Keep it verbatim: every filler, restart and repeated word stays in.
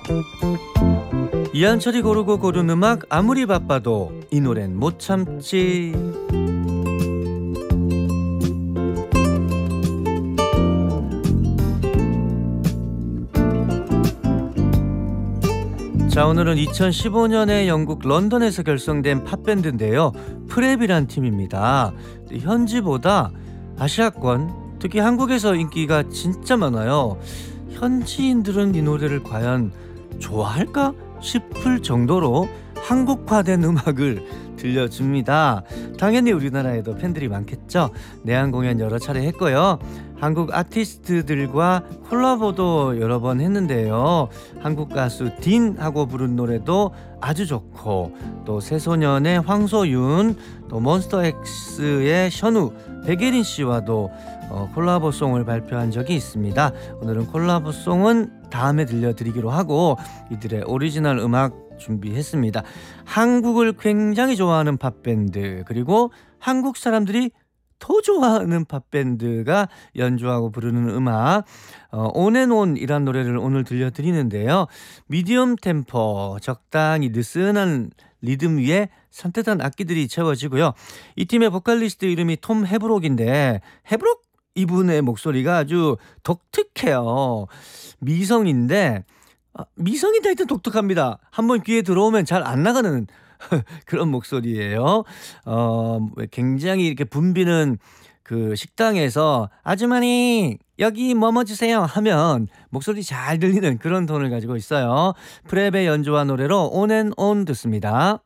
이한철이 고르고 고른 음악, 아무리 바빠도 이 노래는 못 참지. 자, 오늘은 이천십오 년에 영국 런던에서 결성된 팝밴드인데요. 프랩이란 팀입니다. 현지보다 아시아권, 특히 한국에서 인기가 진짜 많아요. 현지인들은 이 노래를 과연 좋아할까 싶을 정도로 한국화된 음악을 들려줍니다. 당연히 우리나라에도 팬들이 많겠죠. 내한 공연 여러 차례 했고요. 한국 아티스트들과 콜라보도 여러 번 했는데요. 한국 가수 딘하고 부른 노래도 아주 좋고, 또 새소년의 황소윤, 또 몬스터엑스의 션우, 백예린 씨와도 어, 콜라보송을 발표한 적이 있습니다. 오늘은 콜라보송은 다음에 들려드리기로 하고 이들의 오리지널 음악 준비했습니다. 한국을 굉장히 좋아하는 팝밴드, 그리고 한국 사람들이 더 좋아하는 팝밴드가 연주하고 부르는 음악, 어, 온앤온이란 노래를 오늘 들려드리는데요. 미디엄 템포, 적당히 느슨한 리듬 위에 산뜻한 악기들이 채워지고요. 이 팀의 보컬리스트 이름이 톰 헤브록인데, 헤브록 이분의 목소리가 아주 독특해요. 미성인데 아, 미성인데 하여튼 독특합니다. 한번 귀에 들어오면 잘 안 나가는 그런 목소리예요. 어, 굉장히 이렇게 붐비는 그 식당에서 아주머니 여기 뭐뭐 주세요 하면 목소리 잘 들리는 그런 톤을 가지고 있어요. 프랩의 연주와 노래로 온앤온 듣습니다.